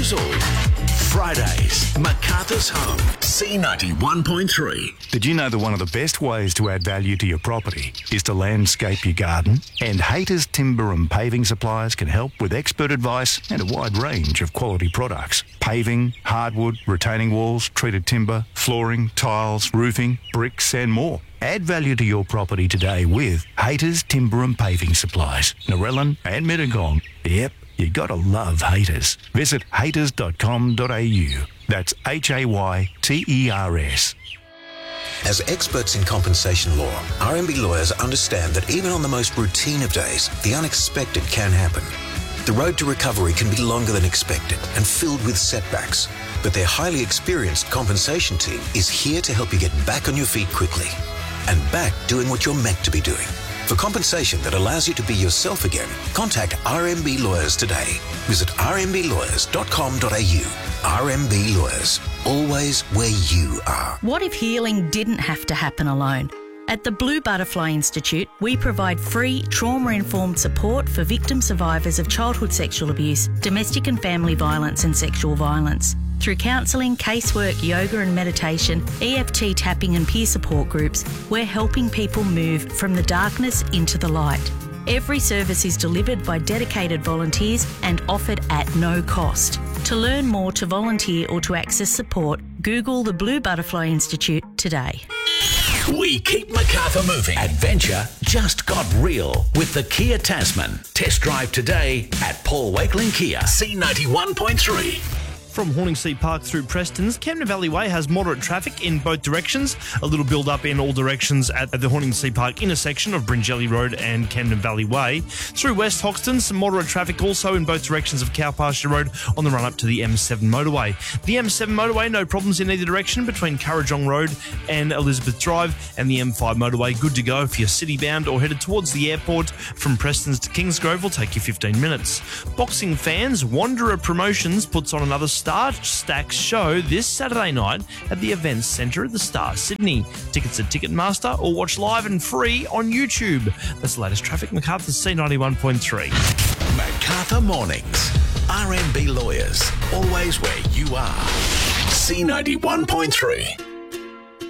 knows all. Fridays, MacArthur's Home, C91.3. Did you know that one of the best ways to add value to your property is to landscape your garden? And Hayter's Timber and Paving Supplies can help with expert advice and a wide range of quality products. Paving, hardwood, retaining walls, treated timber, flooring, tiles, roofing, bricks and more. Add value to your property today with Hayter's Timber and Paving Supplies, Narellan and Mittagong. Yep, you gotta love Hayter's. Visit hayters.com.au. That's HAYTERS. As experts in compensation law, RMB lawyers understand that even on the most routine of days, the unexpected can happen. The road to recovery can be longer than expected and filled with setbacks, but their highly experienced compensation team is here to help you get back on your feet quickly and back doing what you're meant to be doing. For compensation that allows you to be yourself again, contact RMB Lawyers today. Visit rmblawyers.com.au. RMB Lawyers, always where you are. What if healing didn't have to happen alone? At the Blue Butterfly Institute, we provide free trauma-informed support for victim survivors of childhood sexual abuse, domestic and family violence and sexual violence. Through counselling, casework, yoga and meditation, EFT tapping and peer support groups, we're helping people move from the darkness into the light. Every service is delivered by dedicated volunteers and offered at no cost. To learn more, to volunteer or to access support, Google the Blue Butterfly Institute today. We keep MacArthur moving. Adventure just got real with the Kia Tasman. Test drive today at Paul Wakeling Kia, C91.3. From Horningsea Park through Preston's, Camden Valley Way has moderate traffic in both directions. A little build-up in all directions at the Horningsea Park intersection of Bringelly Road and Camden Valley Way. Through West Hoxton, some moderate traffic also in both directions of Cow Pasture Road on the run-up to the M7 motorway. The M7 motorway, no problems in either direction between Currajong Road and Elizabeth Drive, and the M5 motorway, good to go if you're city-bound or headed towards the airport. From Preston's to Kingsgrove will take you 15 minutes. Boxing fans, Wanderer Promotions puts on another Star Stacks show this Saturday night at the Events Centre at the Star Sydney. Tickets at Ticketmaster or watch live and free on YouTube. That's the latest traffic. MacArthur's C91.3. MacArthur Mornings. RMB Lawyers, always where you are. C91.3.